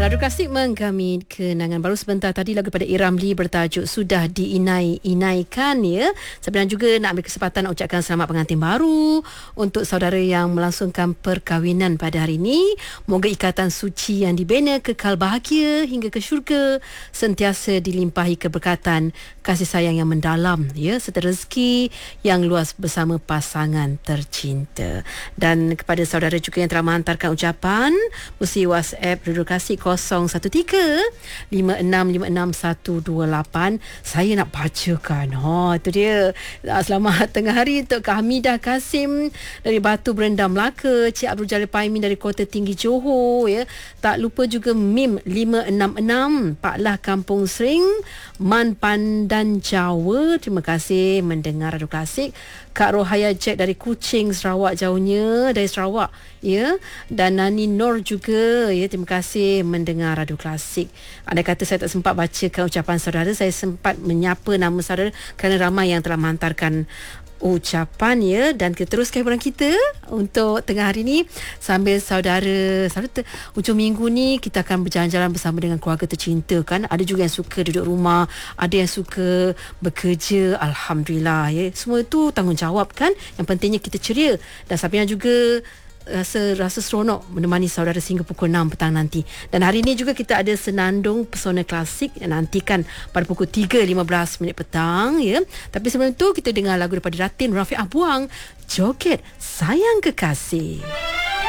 Radu Klasik menggami kenangan baru sebentar tadi lagu pada Iramli bertajuk Sudah Diinai-inaikan ya. Sebenarnya juga nak ambil kesempatan nak ucapkan selamat pengantin baru untuk saudara yang melangsungkan perkahwinan pada hari ini. Moga ikatan suci yang dibina kekal bahagia hingga ke syurga, sentiasa dilimpahi keberkatan, kasih sayang yang mendalam ya, serta rezeki yang luas bersama pasangan tercinta. Dan kepada saudara juga yang telah menghantarkan ucapan, mesti WhatsApp Radu Klasik 01656561128. Saya nak bacakan. Itu dia. Selamat tengah hari untuk Kak Hamidah Kasim dari Batu Berendam Melaka, Cik Abdul Jalil Paimin dari Kota Tinggi Johor ya. Tak lupa juga Mim 566 Pak Lah Kampung Sering, Man Pandan Jawa. Terima kasih mendengar Radio Klasik. Kak Rohaya Jack dari Kuching Sarawak, jauhnya dari Sarawak ya. Dan Nani Nur juga ya, terima kasih mendengar Radio Klasik. Anda kata saya tak sempat bacakan ucapan saudara, saya sempat menyapa nama saudara kerana ramai yang telah menghantarkan ucapan ya. Dan kita teruskan hiburan kita untuk tengah hari ni sambil saudara hujung minggu ni kita akan berjalan-jalan bersama dengan keluarga tercinta kan. Ada juga yang suka duduk rumah, ada yang suka bekerja. Alhamdulillah ya, semua itu tanggungjawab kan. Yang pentingnya kita ceria, dan Sabrina juga rasa seronok menemani saudara sehingga pukul 6 petang nanti. Dan hari ini juga kita ada senandung Pesona Klasik yang nantikan pada pukul 3.15 petang ya. Tapi sebelum itu kita dengar lagu daripada Ratin Rafiq Abuang, Joget Sayang Kekasih.